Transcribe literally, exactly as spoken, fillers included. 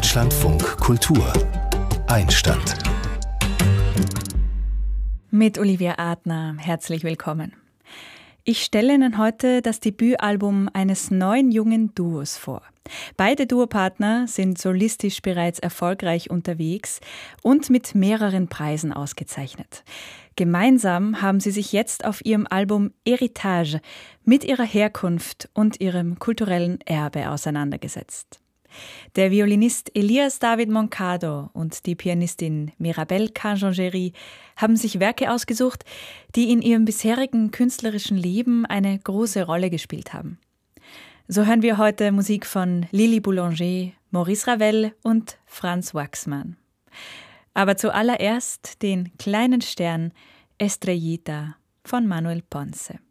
Deutschlandfunk Kultur Einstand. Mit Olivia Adner, herzlich willkommen. Ich stelle Ihnen heute das Debütalbum eines neuen jungen Duos vor. Beide Duopartner sind solistisch bereits erfolgreich unterwegs und mit mehreren Preisen ausgezeichnet. Gemeinsam haben sie sich jetzt auf ihrem Album Héritage mit ihrer Herkunft und ihrem kulturellen Erbe auseinandergesetzt. Der Violinist Elias David Moncado und die Pianistin Mirabelle Cangengeri haben sich Werke ausgesucht, die in ihrem bisherigen künstlerischen Leben eine große Rolle gespielt haben. So hören wir heute Musik von Lily Boulanger, Maurice Ravel und Franz Waxman. Aber zuallererst den kleinen Stern Estrellita von Manuel Ponce.